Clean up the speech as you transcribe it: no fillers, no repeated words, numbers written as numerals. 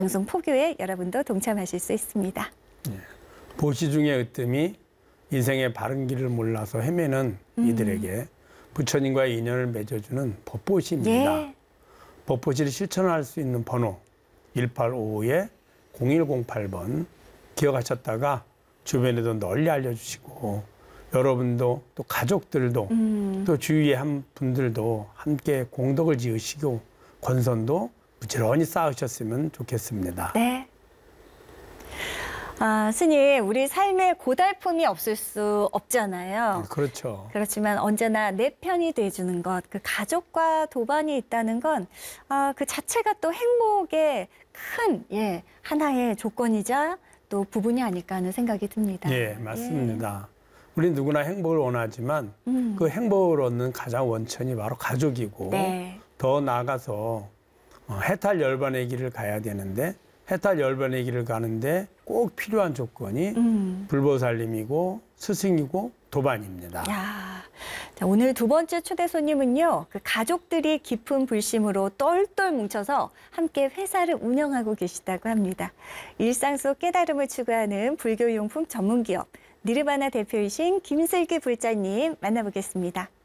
방송 포교에 여러분도 동참하실 수 있습니다. 보시 중에 으뜸이 인생의 바른 길을 몰라서 헤매는 이들에게 부처님과의 인연을 맺어주는 법보시입니다. 예. 법보시를 실천할 수 있는 번호 1855-0108번 기억하셨다가 주변에도 널리 알려주시고 여러분도 또 가족들도 또 주위의 한 분들도 함께 공덕을 지으시고 권선도 부지런히 쌓으셨으면 좋겠습니다. 네. 스님, 우리 삶에 고달픔이 없을 수 없잖아요. 그렇죠. 그렇지만 언제나 내 편이 돼주는 것, 그 가족과 도반이 있다는 건 그 자체가 또 행복의 큰 하나의 조건이자 또 부분이 아닐까 하는 생각이 듭니다. 예, 맞습니다. 우리 누구나 행복을 원하지만 그 행복을 얻는 가장 원천이 바로 가족이고 네. 더 나아가서 해탈 열반의 길을 가야 되는데 해탈 열반의 길을 가는데 꼭 필요한 조건이 불보살님이고 스승이고 도반입니다. 야, 자, 오늘 두 번째 초대 손님은요, 그 가족들이 깊은 불심으로 똘똘 뭉쳐서 함께 회사를 운영하고 계시다고 합니다. 일상 속 깨달음을 추구하는 불교용품 전문기업 니르바나 대표이신 김슬기 불자님 만나보겠습니다.